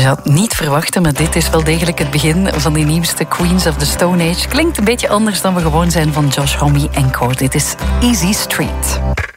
zou het niet verwachten, maar dit is wel degelijk het begin van die nieuwste Queens of the Stone Age. Klinkt een beetje anders dan we gewoon zijn van Josh Homme en Co. Dit is Easy Street.